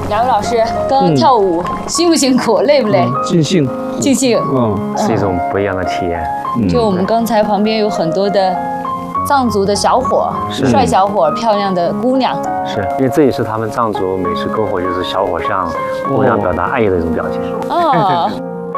两位老师刚刚跳舞，辛不辛苦，累不累？ 尽兴， 尽兴。 是一种不一样的体验。 就我们刚才旁边有很多的藏族的小伙，帅小伙，漂亮的姑娘。 是因为这也是他们藏族美食篝火，就是小火向互相表达爱意的一种表现。 哦。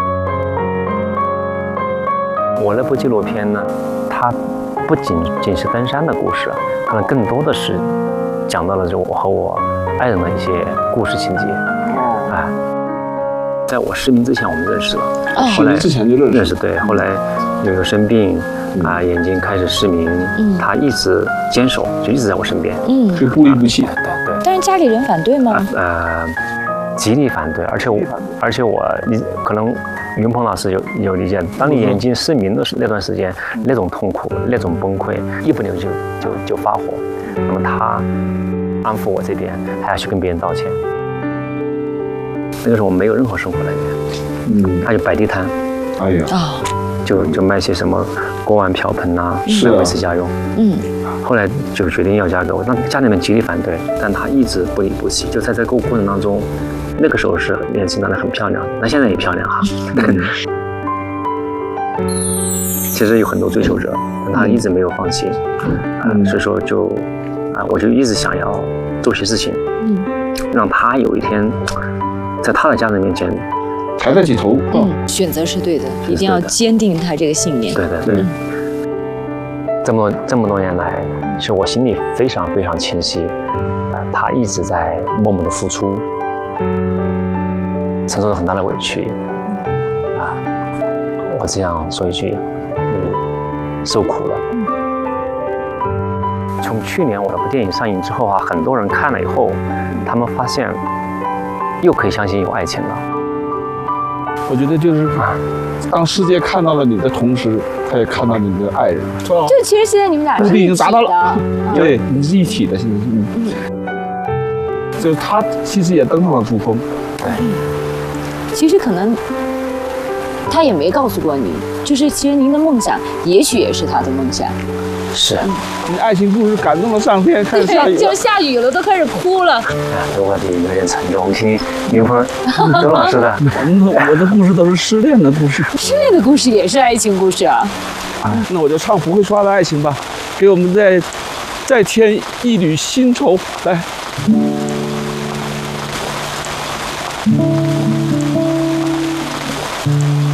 我那部纪录片呢，它不仅是登山的故事，可能更多的是讲到了就我和我爱人的一些故事情节。哎，在我失明之前我们认识了， 失明之前就认识。 对，后来有一个生病眼睛开始失明，他一直坚守，就一直在我身边， 就不离不弃。 对。 但是家里人反对吗？ 极力反对，而且你可能云鹏老师有理解，当你眼睛失明的那段时间，那种痛苦，那种崩溃，一不留神就发火。那么他安抚我这边，还要去跟别人道歉。那个时候我没有任何生活来源，他就摆地摊， 哎呀， 就卖些什么锅碗瓢盆啊，来维持家用。后来就决定要嫁给我，但家里面极力反对，但他一直不离不弃。就在这个过程当中，那个时候是年轻，长得很漂亮，那现在也漂亮哈。其实有很多追求者，但他一直没有放弃。所以说我就一直想要做些事情，让他有一天在他的家人面前抬得起头。 选择是对的，一定要坚定他这个信念。 对。这么多年来，其实我心里非常非常清晰，他一直在默默的付出，承受了很大的委屈。我这样说一句，你受苦了。从去年我的部电影上映之后很多人看了以后，他们发现又可以相信有爱情了。 我觉得就是当世界看到了你的同时，他也看到你的爱人。 就其实现在你们俩是目的已经达到了， 对，你是一体的，现在是。就是他其实也登上了珠峰。 其实可能他也没告诉过你，就是其实您的梦想，也许也是他的梦想。 是。 你爱情故事感动了上天，开始下雨了。 就下雨了，都开始哭了。 这个题有点沉重，我们听云鹏周老师的。 我的故事都是失恋的故事。 失恋的故事也是爱情故事啊。 那我就唱不会刷的爱情吧，给我们再添一缕新愁。来。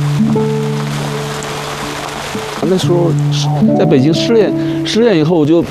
那时候在北京失恋以后，我就